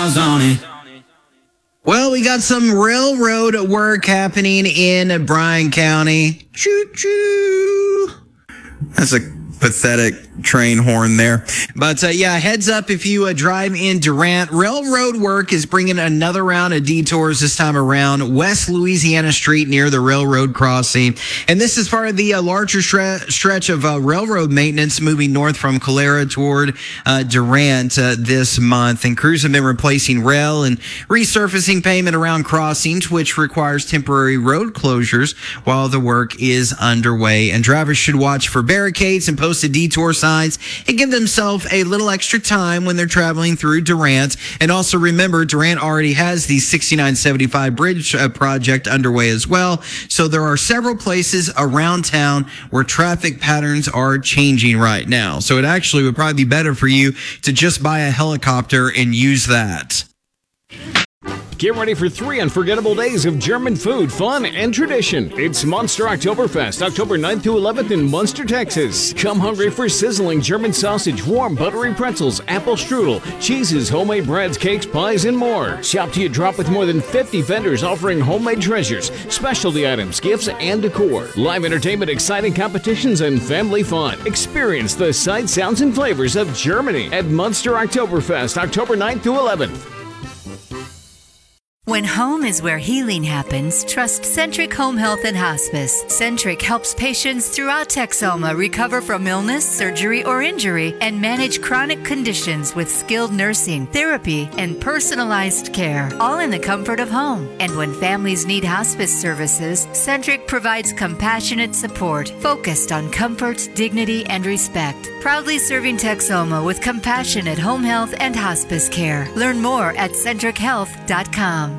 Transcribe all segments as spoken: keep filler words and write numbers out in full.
miles on it. Well, we got some railroad work happening in Bryan County. Choo-choo. That's a pathetic train horn there. But uh, yeah, heads up if you uh, drive in Durant. Railroad work is bringing another round of detours this time around West Louisiana Street near the railroad crossing. And this is part of the uh, larger stre- stretch of uh, railroad maintenance moving north from Calera toward uh, Durant uh, this month. And crews have been replacing rail and resurfacing pavement around crossings, which requires temporary road closures while the work is underway. And drivers should watch for barricades and posted detour signs and give themselves a little extra time when they're traveling through Durant. And also remember, Durant already has the sixty-nine seventy-five bridge uh, project underway as well. So there are several places around town where traffic patterns are changing right now. So it actually would probably be better for you to just buy a helicopter and use that. Get ready for three unforgettable days of German food, fun, and tradition. It's Monster Oktoberfest, October ninth to eleventh in Munster, Texas. Come hungry for sizzling German sausage, warm buttery pretzels, apple strudel, cheeses, homemade breads, cakes, pies, and more. Shop till you drop with more than fifty vendors offering homemade treasures, specialty items, gifts, and decor. Live entertainment, exciting competitions, and family fun. Experience the sights, sounds, and flavors of Germany at Munster Oktoberfest, October ninth to eleventh. When home is where healing happens, trust Centric Home Health and Hospice. Centric helps patients throughout Texoma recover from illness, surgery, or injury and manage chronic conditions with skilled nursing, therapy, and personalized care, all in the comfort of home. And when families need hospice services, Centric provides compassionate support focused on comfort, dignity, and respect. Proudly serving Texoma with compassionate home health and hospice care. Learn more at centric health dot com.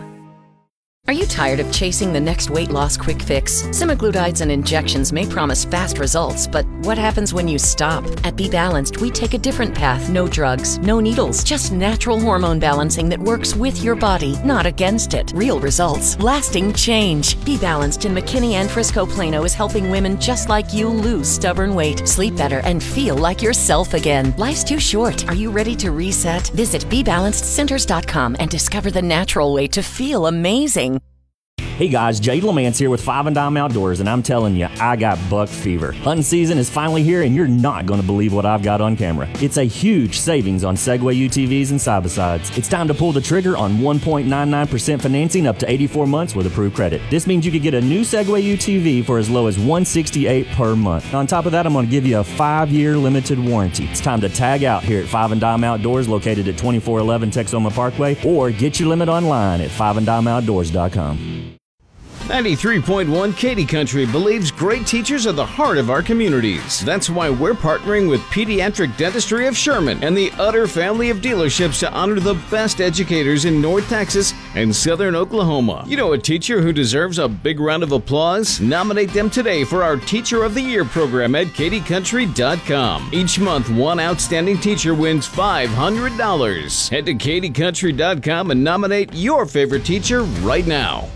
Are you tired of chasing the next weight loss quick fix? Semaglutides and injections may promise fast results, but what happens when you stop? At Be Balanced, we take a different path. No drugs, no needles, just natural hormone balancing that works with your body, not against it. Real results, lasting change. Be Balanced in McKinney and Frisco Plano is helping women just like you lose stubborn weight, sleep better, and feel like yourself again. Life's too short. Are you ready to reset? Visit be balanced centers dot com and discover the natural way to feel amazing. Hey guys, Jade Lamance here with Five and Dime Outdoors, and I'm telling you, I got buck fever. Hunting season is finally here, and you're not going to believe what I've got on camera. It's a huge savings on Segway U T Vs and side-by-sides. It's time to pull the trigger on one point nine nine percent financing up to eighty-four months with approved credit. This means you could get a new Segway U T V for as low as one hundred sixty-eight dollars per month. On top of that, I'm going to give you a five-year limited warranty. It's time to tag out here at Five and Dime Outdoors, located at twenty-four eleven Texoma Parkway, or get your limit online at five and dime outdoors dot com. ninety-three point one Katy Country believes great teachers are the heart of our communities. That's why we're partnering with Pediatric Dentistry of Sherman and the Utter family of dealerships to honor the best educators in North Texas and Southern Oklahoma. You know a teacher who deserves a big round of applause? Nominate them today for our Teacher of the Year program at katy country dot com. Each month, one outstanding teacher wins five hundred dollars. Head to katy country dot com and nominate your favorite teacher right now.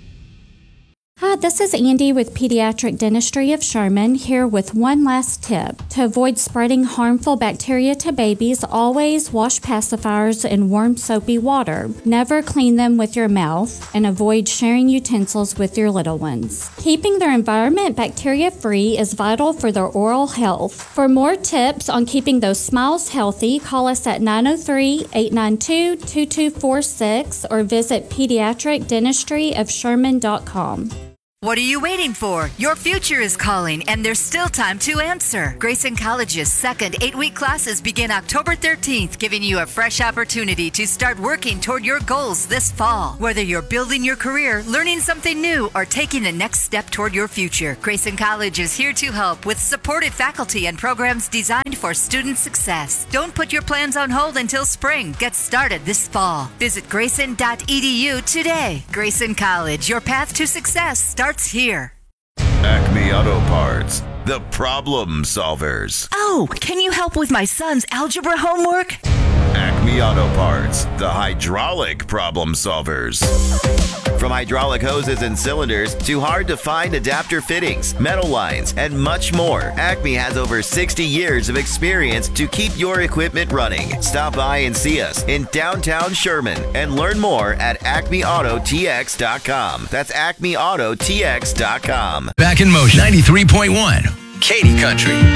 Hi, this is Andy with Pediatric Dentistry of Sherman, here with one last tip. To avoid spreading harmful bacteria to babies, always wash pacifiers in warm soapy water. Never clean them with your mouth, and avoid sharing utensils with your little ones. Keeping their environment bacteria-free is vital for their oral health. For more tips on keeping those smiles healthy, call us at nine oh three, eight nine two, two two four six or visit pediatric dentistry of sherman dot com. What are you waiting for? Your future is calling, and there's still time to answer. Grayson College's second eight-week classes begin October thirteenth, giving you a fresh opportunity to start working toward your goals this fall. Whether you're building your career, learning something new, or taking the next step toward your future, Grayson College is here to help with supported faculty and programs designed for student success. Don't put your plans on hold until spring. Get started this fall. Visit grayson dot e d u today. Grayson College, your path to success starts here. Acme Auto Parts, the problem solvers. Oh, can you help with my son's algebra homework? Acme Auto Parts, the hydraulic problem solvers. From hydraulic hoses and cylinders to hard-to-find adapter fittings, metal lines, and much more, Acme has over sixty years of experience to keep your equipment running. Stop by and see us in downtown Sherman and learn more at acme auto t x dot com. That's acme auto t x dot com. Back in motion. ninety-three point one. Katy Country.